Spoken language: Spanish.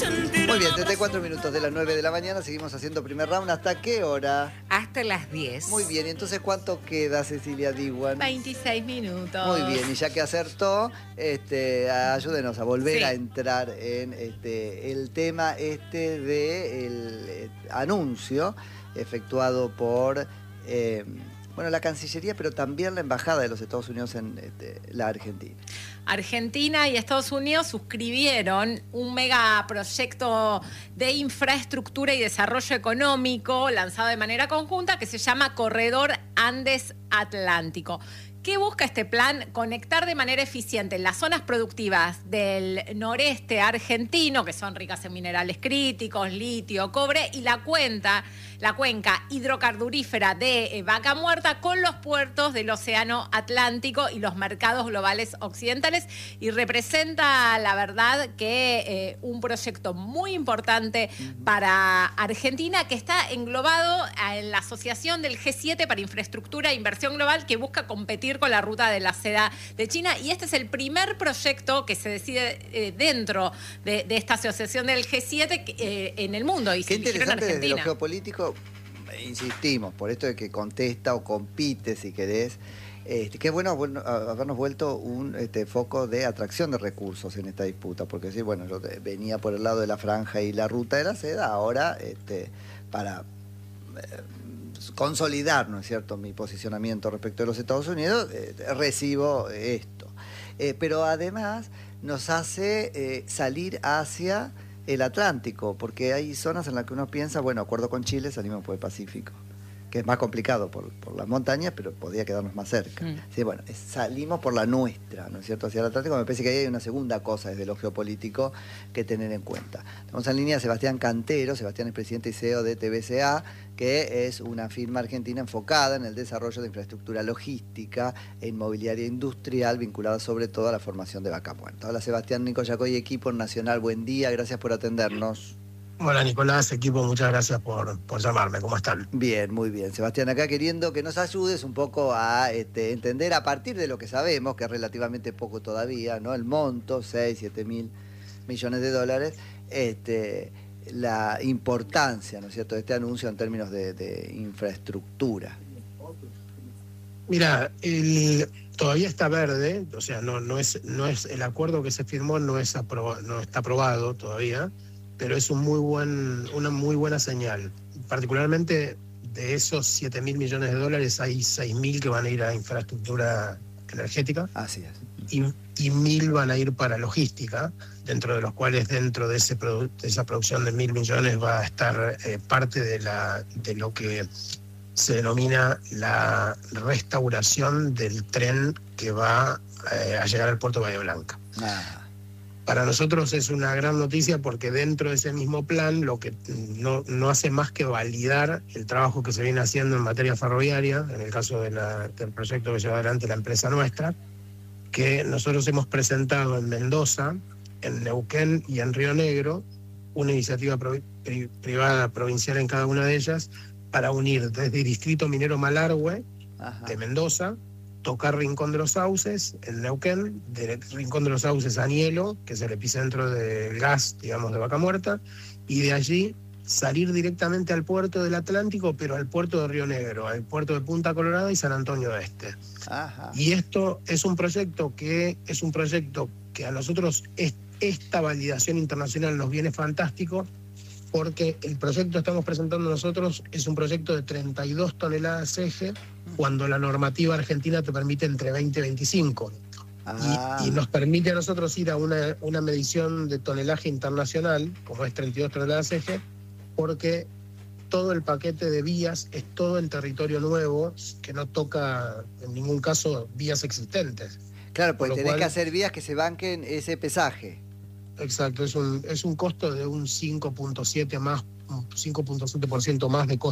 Muy bien, 34 minutos de las 9 de la mañana, seguimos haciendo primer round. ¿Hasta qué hora? Hasta las 10. Muy bien, y entonces ¿cuánto queda, Cecilia Diwan? 26 minutos. Muy bien, y ya que acertó, ayúdenos a volver Sí. a entrar en el tema del anuncio efectuado por la Cancillería, pero también la Embajada de los Estados Unidos en la Argentina. Argentina y Estados Unidos suscribieron un megaproyecto de infraestructura y desarrollo económico lanzado de manera conjunta que se llama Corredor Andes Atlántico. ¿Qué busca este plan? Conectar de manera eficiente las zonas productivas del noreste argentino, que son ricas en minerales críticos, litio, cobre, y la cuenca hidrocarburífera de Vaca Muerta con los puertos del Océano Atlántico y los mercados globales occidentales, y representa, la verdad, que un proyecto muy importante para Argentina, que está englobado en la asociación del G7 para Infraestructura e Inversión Global, que busca competir con la ruta de la seda de China, y este es el primer proyecto que se decide dentro de esta asociación del G7 en el mundo, y qué se eligió en interesante desde Argentina. lo geopolítico, insistimos, por esto de que contesta o compite, si querés. Qué bueno habernos vuelto un foco de atracción de recursos en esta disputa, porque sí, bueno, yo venía por el lado de la franja y la ruta de la seda, ahora para consolidar, ¿no es cierto?, mi posicionamiento respecto de los Estados Unidos, recibo esto. Pero además nos hace salir hacia el Atlántico, porque hay zonas en las que uno piensa, bueno, acuerdo con Chile, salimos por el Pacífico, que es más complicado por las montañas, pero podría quedarnos más cerca. Sí, bueno, salimos por la nuestra, ¿no es cierto?, hacia el Atlántico. Me parece que ahí hay una segunda cosa desde lo geopolítico que tener en cuenta. Tenemos en línea a Sebastián Cantero. Sebastián es presidente y CEO de TBCA, que es una firma argentina enfocada en el desarrollo de infraestructura logística e inmobiliaria industrial, vinculada sobre todo a la formación de Vaca Muerta. Hola Sebastián, Nico Yacoy, equipo Nacional, buen día, gracias por atendernos. Hola Nicolás, equipo, muchas gracias por llamarme, ¿cómo están? Bien, muy bien. Sebastián, acá queriendo que nos ayudes un poco a entender, a partir de lo que sabemos, que es relativamente poco todavía, ¿no?, el monto, 6, 7 mil millones de dólares, la importancia, ¿no es cierto?, de este anuncio en términos de infraestructura. Mira, todavía está verde, o sea, no es el acuerdo que se firmó no está aprobado todavía, pero es una muy buena señal. Particularmente de esos 7 mil millones de dólares hay 6 mil que van a ir a infraestructura energética. Así es. Y 1.000 van a ir para logística, dentro de los cuales, dentro de esa producción de 1.000 millones va a estar parte de lo que se denomina la restauración del tren que va a llegar al puerto de Bahía Blanca. Para nosotros es una gran noticia, porque dentro de ese mismo plan lo que no hace más que validar el trabajo que se viene haciendo en materia ferroviaria, en el caso del proyecto que lleva adelante la empresa nuestra, que nosotros hemos presentado en Mendoza, en Neuquén y en Río Negro, una iniciativa privada provincial en cada una de ellas, para unir desde Distrito Minero Malargüe, de Mendoza, tocar Rincón de los Sauces, en Neuquén, de Rincón de los Sauces a Nielo, que es el epicentro del gas, digamos, de Vaca Muerta, y de allí salir directamente al puerto del Atlántico, pero al puerto de Río Negro, al puerto de Punta Colorada y San Antonio Este. Y esto es un proyecto que a nosotros esta validación internacional nos viene fantástico, porque el proyecto que estamos presentando nosotros es un proyecto de 32 toneladas eje, cuando la normativa argentina te permite entre 20 y 25. Y nos permite a nosotros ir a una medición de tonelaje internacional, como es 32 toneladas eje, porque todo el paquete de vías es todo en territorio nuevo, que no toca en ningún caso vías existentes. Claro, pues tenés que hacer vías que se banquen ese pesaje. Exacto, es un costo de un 5.7% más de costo